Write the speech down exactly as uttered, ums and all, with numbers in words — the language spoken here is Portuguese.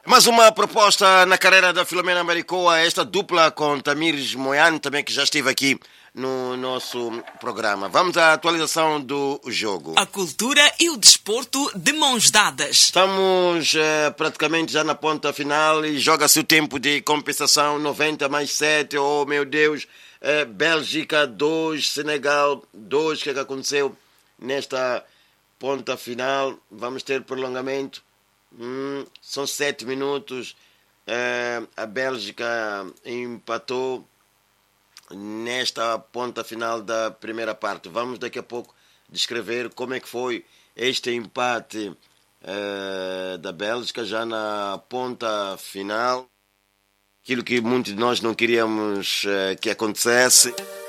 Mais uma proposta na carreira da Filomena Maricoa, esta dupla com Tamires Moiano, também que já esteve aqui no nosso programa. Vamos à atualização do jogo. A cultura e o desporto de mãos dadas. Estamos eh, praticamente já na ponta final e joga-se o tempo de compensação, noventa mais sete, oh meu Deus, eh, Bélgica dois, Senegal dois, o que é que aconteceu nesta ponta final? Vamos ter prolongamento. Hum, são sete minutos. É, a Bélgica empatou nesta ponta final da primeira parte. Vamos daqui a pouco descrever como é que foi este empate é, da Bélgica já na ponta final. Aquilo que muitos de nós não queríamos é, que acontecesse.